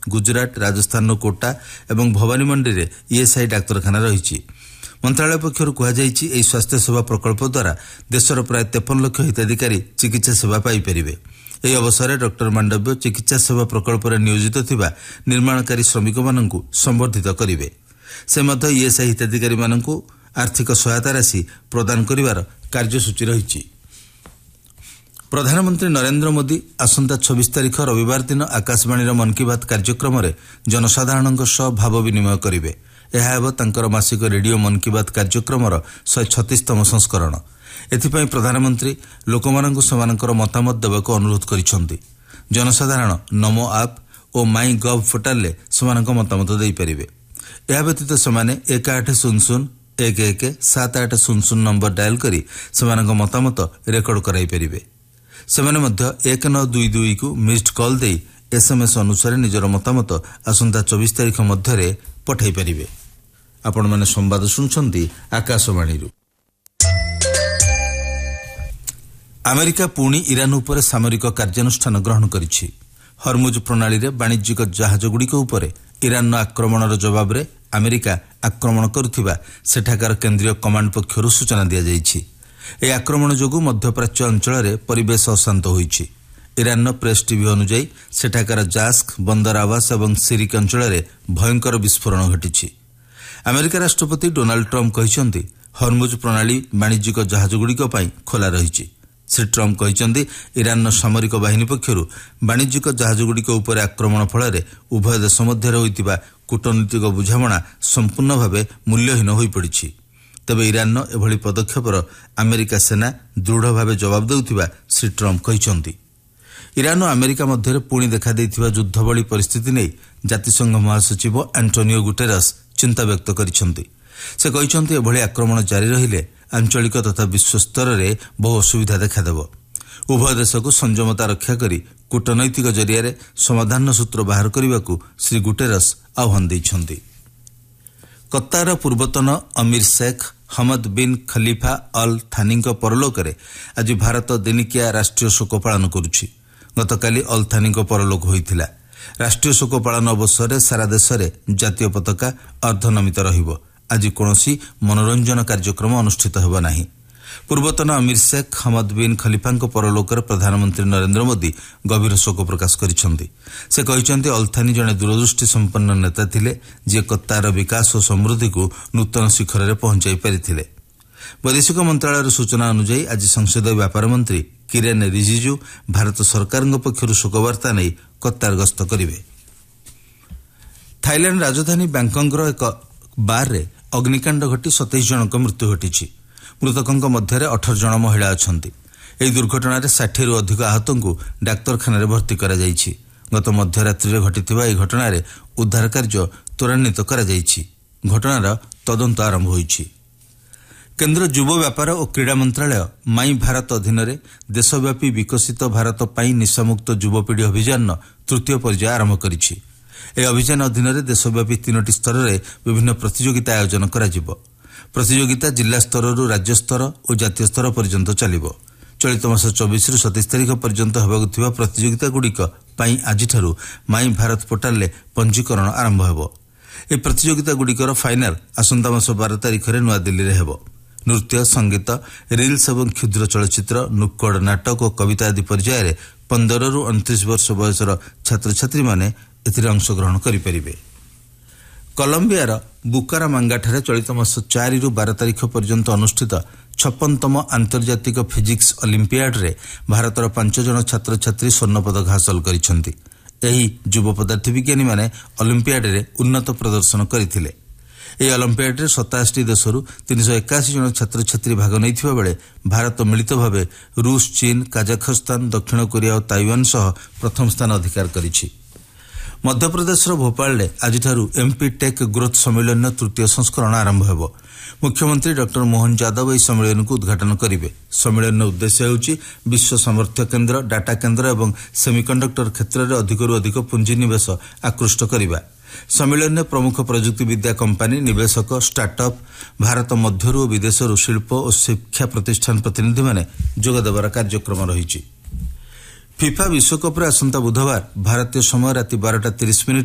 गुजरात राजस्थान कोटा एवं भवानी मंडी रे ईएसआई डाक्तरखाना रही। मंत्रालय पक्षर कहुଯାଇଛି ଏହି स्वास्थ्य सेवा प्रकल्प द्वारा देशर प्राय 53 लाख हिताधिकारी चिकित्सा सेवा पाइपारे। ଏହି ଅବସରରେ ଡକ୍ଟର ମାଣ୍ଡବ୍ୟ ଚିକିତ୍ସା ସେବା ପ୍ରକଳ୍ପରେ ନିୟୋଜିତ ଥିବା ନିର୍ମାଣକାରୀ ଶ୍ରମିକମାନଙ୍କୁ ସମ୍ବର୍ଦ୍ଧିତ କରିବେ। ସେ ମଧ୍ୟ ଇଏସ୍ଆଇ ହିତାଧିକାରୀମାନଙ୍କୁ ଆର୍ଥିକ ସହାୟତା ରାଶି ପ୍ରଦାନ କରିବାର କାର୍ଯ୍ୟସୂଚୀ ରହିଛି। ପ୍ରଧାନମନ୍ତ୍ରୀ ନରେନ୍ଦ୍ର ମୋଦି ଆସନ୍ତା 26 ତାରିଖ ରବିବାର ଦିନ ଆକାଶବାଣୀର ମନ୍ କି ବାତ୍ କାର୍ଯ୍ୟକ୍ରମରେ ଜନସାଧାରଣଙ୍କ ସହ ଭାବ ବିନିମୟ କରିବେ। ଏହା ହେବ ତାଙ୍କର ମାସିକ ରେଡିଓ ମନ୍ କି ବାତ୍ କାର୍ଯ୍ୟକ୍ରମର 136ତମ ସଂସ୍କରଣ। ଏଥିପାଇଁ ପ୍ରଧାନମନ୍ତ୍ରୀ ଲୋକମାନଙ୍କୁ ସେମାନଙ୍କର ମତାମତ ଦେବାକୁ ଅନୁରୋଧ କରିଛନ୍ତି। ଜନସାଧାରଣ ନମୋ ଆପ୍ ଓ ମାଇ ଗଭ୍ ପୋର୍ଟାଲରେ ସେମାନଙ୍କ ମତାମତ ଦେଇପାରିବେ। ଏହା ବ୍ୟତୀତ ସେମାନେ 1800-11-7800 ନମ୍ବର ଡାଏଲ୍ କରି ସେମାନଙ୍କ ମତାମତ ରେକର୍ଡ କରାଇପାରିବେ। ସେମାନେ ମଧ୍ୟ 1922କୁ ମିସ୍ଡ କଲ୍ ଦେଇ ଏସ୍ଏମ୍ଏସ୍ ଅନୁସାରେ ନିଜର ମତାମତ ଆସନ୍ତା 24 ତାରିଖ ମଧ୍ୟରେ ପଠାଇ ପାରିବେ। ଆପଣମାନେ ସମ୍ବାଦ ଶୁଣୁଛନ୍ତି ଆକାଶବାଣୀରୁ। ଆମେରିକା ପୁଣି ଇରାନ ଉପରେ ସାମରିକ କାର୍ଯ୍ୟାନୁଷ୍ଠାନ ଗ୍ରହଣ କରିଛି। ହରମୁଜ୍ ପ୍ରଣାଳୀରେ ବାଣିଜ୍ୟିକ ଜାହାଜଗୁଡ଼ିକ ଉପରେ ଇରାନର ଆକ୍ରମଣର ଜବାବରେ ଆମେରିକା ଆକ୍ରମଣ କରୁଥିବା ସେଠାକାର କେନ୍ଦ୍ରୀୟ କମାଣ୍ଡ ପକ୍ଷରୁ ସୂଚନା ଦିଆଯାଇଛି। ଏହି ଆକ୍ରମଣ ଯୋଗୁଁ ମଧ୍ୟପ୍ରାଚ୍ୟ ଅଞ୍ଚଳରେ ପରିବେଶ ଅଶାନ୍ତ ହୋଇଛି। ଇରାନର ପ୍ରେସ୍ ଟିଭି ଅନୁଯାୟୀ ସେଠାକାର ଜାସ୍କ, ବନ୍ଦର ଆବାସ ଏବଂ ସିରିକ୍ ଅଞ୍ଚଳରେ ଭୟଙ୍କର ବିସ୍ଫୋରଣ ଘଟିଛି। ଆମେରିକା ରାଷ୍ଟ୍ରପତି ଡୋନାଲ୍ଡ ଟ୍ରମ୍ପ କହିଛନ୍ତି ହରମୁଜ୍ ପ୍ରଣାଳୀ ବାଣିଜ୍ୟିକ ଜାହାଜଗୁଡ଼ିକ ପାଇଁ ଖୋଲା ରହିଛି। ଶ୍ରୀ ଟ୍ରମ୍ପ କହିଛନ୍ତି ଇରାନର ସାମରିକ ବାହିନୀ ପକ୍ଷରୁ ବାଣିଜ୍ୟିକ ଜାହାଜଗୁଡ଼ିକ ଉପରେ ଆକ୍ରମଣ ଫଳରେ ଉଭୟ ଦେଶ ମଧ୍ୟରେ ହୋଇଥିବା କୂଟନୈତିକ ବୁଝାମଣା ସମ୍ପୂର୍ଣ୍ଣ ଭାବେ ମୂଲ୍ୟହୀନ ହୋଇପଡ଼ିଛି। ତେବେ ଇରାନର ଏଭଳି ପଦକ୍ଷେପର ଆମେରିକା ସେନା ଦୃଢ଼ ଭାବେ ଜବାବ ଦେଉଥିବା ଶ୍ରୀ ଟ୍ରମ୍ପ କହିଛନ୍ତି। ଇରାନ ଓ ଆମେରିକା ମଧ୍ୟରେ ପୁଣି ଦେଖାଦେଇଥିବା ଯୁଦ୍ଧଭଳି ପରିସ୍ଥିତି ନେଇ ଜାତିସଂଘ ମହାସଚିବ ଆଣ୍ଟୋନିଓ ଗୁଟେରସ୍ ଚିନ୍ତା ବ୍ୟକ୍ତ କରିଛନ୍ତି। ସେ କହିଛନ୍ତି ଏଭଳି ଆକ୍ରମଣ ଜାରି ରହିଲେ ଆଞ୍ଚଳିକ ତଥା ବିଶ୍ୱ ସ୍ତରରେ ବହୁ ଅସୁବିଧା ଦେଖାଦେବ। ଉଭୟ ଦେଶକୁ ସଂଯମତା ରକ୍ଷା କରି କୂଟନୈତିକ ଜରିଆରେ ସମାଧାନର ସୂତ୍ର ବାହାର କରିବାକୁ ଶ୍ରୀ ଗୁଟେରସ୍ ଆହ୍ୱାନ ଦେଇଛନ୍ତି। କତାରର ପୂର୍ବତନ ଅମିର Sheikh Hamad bin Khalifa all ଥାନିଙ୍କ ପରଲୋକରେ ଆଜି ଭାରତ ଦିନିକିଆ ରାଷ୍ଟ୍ରୀୟ ଶୋକ ପାଳନ କରୁଛି। ଗତକାଲି ଅଲ୍ ଥାନିଙ୍କ ପରଲୋକ ହୋଇଥିଲା। ରାଷ୍ଟ୍ରୀୟ ଶୋକ ପାଳନ ଅବସରରେ ସାରା ଦେଶରେ ଜାତୀୟ ପତାକା ଅର୍ଦ୍ଧନମିତ ରହିବ। ଆଜି କୌଣସି ମନୋରଞ୍ଜନ କାର୍ଯ୍ୟକ୍ରମ ଅନୁଷ୍ଠିତ ହେବ ନାହିଁ। ପୂର୍ବତନ ଅମିର ଶେଖ୍ ହମଦ ବିନ୍ ଖଲିଫାଙ୍କ ପରଲୋକରେ ପ୍ରଧାନମନ୍ତ୍ରୀ ନରେନ୍ଦ୍ର ମୋଦି ଗଭୀର ଶୋକ ପ୍ରକାଶ କରିଛନ୍ତି। ସେ କହିଛନ୍ତି ଅଲ୍ଥାନି ଜଣେ ଦୂରଦୃଷ୍ଟି ସମ୍ପନ୍ନ ନେତା ଥିଲେ, ଯିଏ କତାରର ବିକାଶ ଓ ସମୃଦ୍ଧିକୁ ନୂତନ ଶିଖରରେ ପହଞ୍ଚାଇ ପାରିଥିଲେ। ବୈଦେଶିକ ମନ୍ତ୍ରଣାଳୟର ସୂଚନା ଅନୁଯାୟୀ ଆଜି ସଂସଦୀୟ ବ୍ୟାପାର ମନ୍ତ୍ରୀ କିରେନ୍ ରିଜିଜୁ ଭାରତ ସରକାରଙ୍କ ପକ୍ଷରୁ ଶୋକବାର୍ତ୍ତା ନେଇ କତାର ଗସ୍ତ କରିବେ। ଥାଇଲ୍ୟାଣ୍ଡ ରାଜଧାନୀ ବ୍ୟାଙ୍କକ୍ର ଏକ ବାର୍ରେ ଅଗ୍ନିକାଣ୍ଡ ଘଟି 27 ଜଣଙ୍କ ମୃତ୍ୟୁ ଘଟିଛି। ମୃତକଙ୍କ ମଧ୍ୟରେ 18 ଜଣ ମହିଳା ଅଛନ୍ତି। ଏହି ଦୁର୍ଘଟଣାରେ 60ରୁ ଅଧିକ ଆହତଙ୍କୁ ଡାକ୍ତରଖାନାରେ ଭର୍ତ୍ତି କରାଯାଇଛି। ଗତ ମଧ୍ୟରାତ୍ରିରେ ଘଟିଥିବା ଏହି ଘଟଣାରେ ଉଦ୍ଧାର କାର୍ଯ୍ୟ ତ୍ୱରାନ୍ୱିତ କରାଯାଇଛି। ଘଟଣାର ତଦନ୍ତ ଆରମ୍ଭ ହୋଇଛି। କେନ୍ଦ୍ର ଯୁବ ବ୍ୟାପାର ଓ କ୍ରୀଡ଼ା ମନ୍ତ୍ରଣାଳୟ ମାଇ ଭାରତ ଅଧୀନରେ ଦେଶବ୍ୟାପୀ ବିକଶିତ ଭାରତ ପାଇଁ ନିଶାମୁକ୍ତ ଯୁବପିଢ଼ି ଅଭିଯାନର ତୃତୀୟ ପର୍ଯ୍ୟାୟ ଆରମ୍ଭ କରିଛି। ଏହି ଅଭିଯାନ ଅଧୀନରେ ଦେଶବ୍ୟାପୀ 3ଟି ସ୍ତରରେ ବିଭିନ୍ନ ପ୍ରତିଯୋଗିତା ଆୟୋଜନ କରାଯିବ। ପ୍ରତିଯୋଗିତା ଜିଲ୍ଲା ସ୍ତରରୁ ରାଜ୍ୟସ୍ତର ଓ ଜାତୀୟ ସ୍ତର ପର୍ଯ୍ୟନ୍ତ ଚାଲିବ। ଚଳିତ ମାସ 24ରୁ 27 ତାରିଖ ପର୍ଯ୍ୟନ୍ତ ହେବାକୁ ଥିବା ପ୍ରତିଯୋଗିତାଗୁଡ଼ିକ ପାଇଁ ଆଜିଠାରୁ ମାଇ ଭାରତ ପୋର୍ଟାଲରେ ପଞ୍ଜୀକରଣ ଆରମ୍ଭ ହେବ। ଏହି ପ୍ରତିଯୋଗିତାଗୁଡ଼ିକର ଫାଇନାଲ ଆସନ୍ତା ମାସ 12 ତାରିଖରେ ନୂଆଦିଲ୍ଲୀରେ ହେବ। ନୃତ୍ୟ, ସଙ୍ଗୀତ, ରିଲ୍ସ ଏବଂ କ୍ଷୁଦ୍ର ଚଳଚ୍ଚିତ୍ର, ନୁକ୍କଡ଼ ନାଟକ ଓ କବିତା ଆଦି ପର୍ଯ୍ୟାୟରେ 15ରୁ 29 ବର୍ଷ ବୟସର ଛାତ୍ରଛାତ୍ରୀମାନେ ଏଥିରେ ଅଂଶଗ୍ରହଣ କରିପାରିବେ। କଲମ୍ବିଆର ବୁକାରାମାଙ୍ଗାଠାରେ ଚଳିତ ମାସ 4ରୁ 12 ତାରିଖ ପର୍ଯ୍ୟନ୍ତ ଅନୁଷ୍ଠିତ 56ତମ ଆନ୍ତର୍ଜାତିକ ଫିଜିକ୍ସ ଅଲିମ୍ପିଆଡରେ ଭାରତର 5 ଜଣ ଛାତ୍ରଛାତ୍ରୀ ସ୍ୱର୍ଣ୍ଣପଦକ ହାସଲ କରିଛନ୍ତି। ଏହି ଯୁବ ପଦାର୍ଥବିଜ୍ଞାନୀମାନେ ଅଲିମ୍ପିଆଡରେ ଉନ୍ନତ ପ୍ରଦର୍ଶନ କରିଥିଲେ। ଏହି ଅଲିମ୍ପିଆଡରେ 87 ଦେଶରୁ 381 ଜଣ ଛାତ୍ରଛାତ୍ରୀ ଭାଗ ନେଇଥିବା ବେଳେ ଭାରତ ମିଳିତ ଭାବେ ରୁଷ, ଚୀନ, କାଜାଖସ୍ତାନ, ଦକ୍ଷିଣ କୋରିଆ ଓ ତାଇୱାନ ସହ ପ୍ରଥମ ସ୍ଥାନ ଅଧିକାର କରିଛି। ମଧ୍ୟପ୍ରଦେଶର ଭୋପାଳରେ ଆଜିଠାରୁ ଏମ୍ପି ଟେକ୍ ଗ୍ରୋଥ ସମ୍ମିଳନୀର ତୃତୀୟ ସଂସ୍କରଣ ଆରମ୍ଭ ହେବ। ମୁଖ୍ୟମନ୍ତ୍ରୀ ଡକ୍ଟର ମୋହନ ଯାଦବ ଏହି ସମ୍ମିଳନୀକୁ ଉଦ୍ଘାଟନ କରିବେ। ସମ୍ମିଳନୀର ଉଦ୍ଦେଶ୍ୟ ହେଉଛି ବିଶ୍ୱ ସାମର୍ଥ୍ୟ କେନ୍ଦ୍ର, ଡାଟା କେନ୍ଦ୍ର ଏବଂ ସେମିକଣ୍ଡକ୍ଟର କ୍ଷେତ୍ରରେ ଅଧିକରୁ ଅଧିକ ପୁଞ୍ଜିନିବେଶ ଆକୃଷ୍ଟ କରିବା। ସମ୍ମିଳନୀରେ ପ୍ରମୁଖ ପ୍ରଯୁକ୍ତିବିଦ୍ୟା କମ୍ପାନୀ, ନିବେଶକ, ଷ୍ଟାର୍ଟଅପ୍, ଭାରତ ମଧ୍ୟରୁ ଓ ବିଦେଶରୁ ଶିଳ୍ପ ଓ ଶିକ୍ଷା ପ୍ରତିଷ୍ଠାନ ପ୍ରତିନିଧିମାନେ ଯୋଗଦେବାର କାର୍ଯ୍ୟକ୍ରମ ରହିଛି। ଫିଫା ବିଶ୍ୱକପ୍ରେ ଆସନ୍ତା ବୁଧବାର ଭାରତୀୟ ସମୟ ରାତି 12:30